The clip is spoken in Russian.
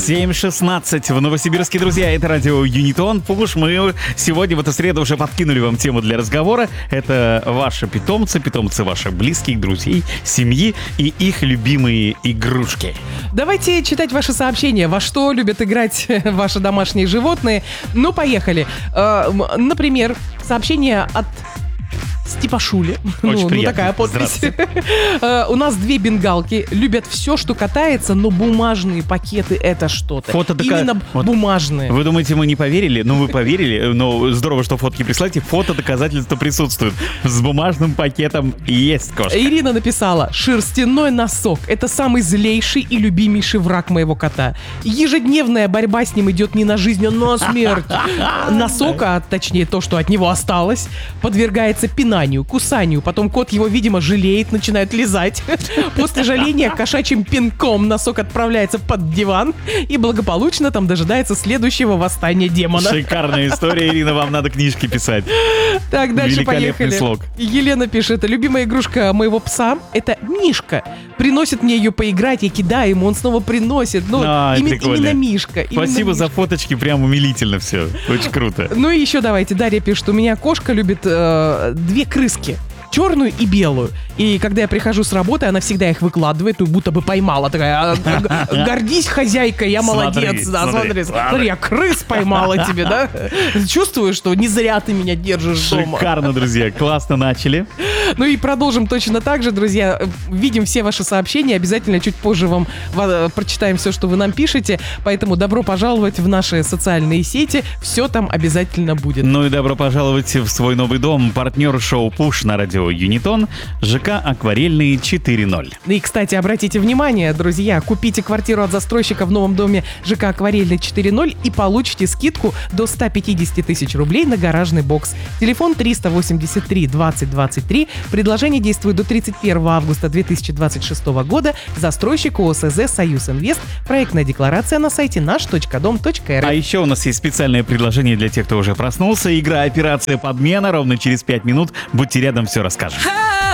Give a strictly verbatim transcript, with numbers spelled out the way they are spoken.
семь шестнадцать в Новосибирске, друзья. Это радио Юнитон. Пуш, мы сегодня в эту среду уже подкинули вам тему для разговора. Это ваши питомцы, питомцы ваших близких, друзей, семьи и их любимые игрушки. Давайте читать ваши сообщения. Во что любят играть ваши домашние животные? Ну, поехали. Э, например, сообщение от Степашули. Очень ну, приятно. ну, такая подпись. У нас две бенгалки. Любят все, что катается, но бумажные пакеты — это что-то. Фото дока- Именно вот. бумажные. Вы думаете, мы не поверили? Ну, вы поверили, но здорово, что фотки присылаете. Фото доказательства присутствуют. С бумажным пакетом есть кошка. Ирина написала: шерстяной носок — это самый злейший и любимейший враг моего кота. Ежедневная борьба с ним идет не на жизнь, а на смерть. Носок, а точнее то, что от него осталось, подвергается пинанию, кусанию. Потом кот его, видимо, жалеет, начинает лизать. После жаления кошачьим пинком носок отправляется под диван и благополучно там дожидается следующего восстания демона. Шикарная история, Ирина, вам надо книжки писать. Так, дальше Великолепный поехали. слог. Елена пишет: любимая игрушка моего пса — это Мишка. Приносит мне ее поиграть, я кидаю ему, он снова приносит. Ну, А, име- прикольно. именно Мишка. именно Спасибо за Мишка. фоточки, прям умилительно все. Очень круто. Ну и еще давайте, Дарья пишет: у меня кошка любит э, две крыски. Черную и белую. И когда я прихожу с работы, она всегда их выкладывает, ну, будто бы поймала. Такая: «А, гордись, хозяйка, я Смотри, молодец. Да, смотри, смотри, смотри. смотри, я крыс поймала тебе, да? Чувствую, что не зря ты меня держишь дома. Шикарно, друзья. Классно начали. Ну и продолжим точно так же, друзья. Видим все ваши сообщения. Обязательно чуть позже вам ва- прочитаем все, что вы нам пишете. Поэтому добро пожаловать в наши социальные сети. Все там обязательно будет. Ну и добро пожаловать в свой новый дом. Партнер шоу «Пуш» на радио Юнитон. ЖК «Акварельный» четыре ноль. И, кстати, обратите внимание, друзья, купите квартиру от застройщика в новом доме ЖК «Акварельный» четыре ноль и получите скидку до сто пятьдесят тысяч рублей на гаражный бокс. Телефон триста восемьдесят три двадцать двадцать три. Предложение действует до тридцать первого августа две тысячи двадцать шестого года. Застройщик ОСЗ «Союз Инвест». Проектная декларация на сайте наш точка дом точка эр эф. А еще у нас есть специальное предложение для тех, кто уже проснулся. Игра «Операция подмена» ровно через пять минут. Будьте рядом, все расскажем.